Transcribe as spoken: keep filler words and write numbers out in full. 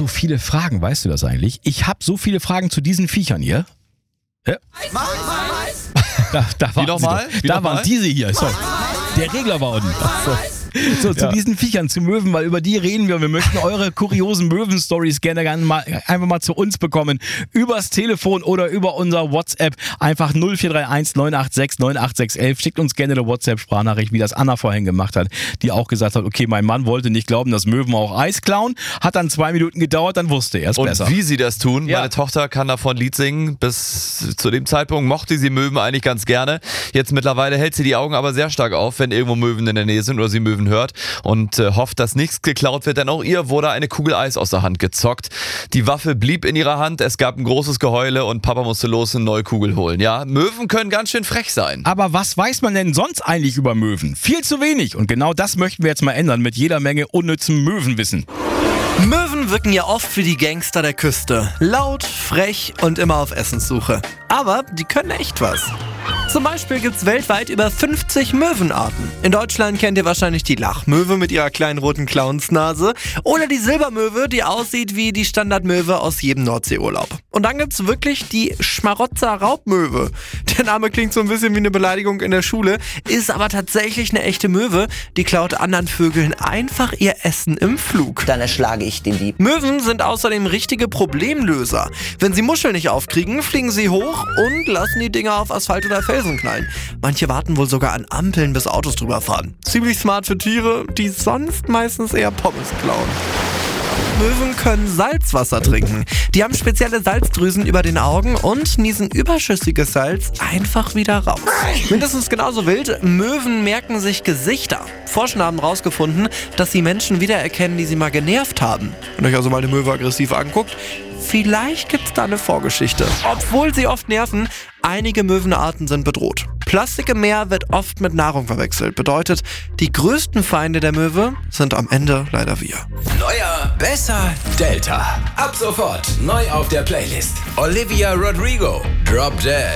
so viele Fragen, weißt du das eigentlich? Ich habe so viele Fragen zu diesen Viechern hier. Ja? Da, da waren, noch sie mal? doch. Wie da noch waren mal? diese hier. So. Der Regler war unten. So. So, zu Ja. diesen Viechern, zu Möwen, weil über die reden wir. Wir möchten eure kuriosen Möwen-Stories gerne, gerne mal, einfach mal zu uns bekommen. Übers Telefon oder über unser WhatsApp. Einfach null vier drei eins neun acht sechs neun acht sechs eins eins. Schickt uns gerne eine WhatsApp-Sprachnachricht, wie das Anna vorhin gemacht hat, die auch gesagt hat, okay, mein Mann wollte nicht glauben, dass Möwen auch Eis klauen. Hat dann zwei Minuten gedauert, dann wusste er es Und besser. wie sie das tun, Ja. meine Tochter kann davon Lied singen. Bis zu dem Zeitpunkt mochte sie Möwen eigentlich ganz gerne. Jetzt mittlerweile hält sie die Augen aber sehr stark auf, wenn irgendwo Möwen in der Nähe sind oder sie Möwen hört. Und äh, hofft, dass nichts geklaut wird, denn auch ihr wurde eine Kugel Eis aus der Hand gezockt. Die Waffe blieb in ihrer Hand, es gab ein großes Geheule und Papa musste los eine neue Kugel holen. Ja, Möwen können ganz schön frech sein. Aber was weiß man denn sonst eigentlich über Möwen? Viel zu wenig. Und genau das möchten wir jetzt mal ändern mit jeder Menge unnützem Möwenwissen. Möwen wirken ja oft wie die Gangster der Küste. Laut, frech und immer auf Essenssuche. Aber die können echt was. Zum Beispiel gibt's weltweit über fünfzig Möwenarten. In Deutschland kennt ihr wahrscheinlich die Lachmöwe mit ihrer kleinen roten Clownsnase oder die Silbermöwe, die aussieht wie die Standardmöwe aus jedem Nordseeurlaub. Und dann gibt's wirklich die Schmarotzer-Raubmöwe. Der Name klingt so ein bisschen wie eine Beleidigung in der Schule, ist aber tatsächlich eine echte Möwe. Die klaut anderen Vögeln einfach ihr Essen im Flug. Dann erschlage ich den Dieb. Möwen sind außerdem richtige Problemlöser. Wenn sie Muscheln nicht aufkriegen, fliegen sie hoch und lassen die Dinger auf Asphalt oder Felsen knallen. Manche warten wohl sogar an Ampeln, bis Autos drüber fahren. Ziemlich smart für Tiere, die sonst meistens eher Pommes klauen. Möwen können Salzwasser trinken. Die haben spezielle Salzdrüsen über den Augen und niesen überschüssiges Salz einfach wieder raus. Mindestens genauso wild, Möwen merken sich Gesichter. Forscher haben herausgefunden, dass sie Menschen wiedererkennen, die sie mal genervt haben. Wenn euch also mal eine Möwe aggressiv anguckt, vielleicht gibt's da eine Vorgeschichte. Obwohl sie oft nerven, einige Möwenarten sind bedroht. Plastik im Meer wird oft mit Nahrung verwechselt. Bedeutet, die größten Feinde der Möwe sind am Ende leider wir. Neuer, besser, Delta. Ab sofort neu auf der Playlist. Olivia Rodrigo, Drop Dead.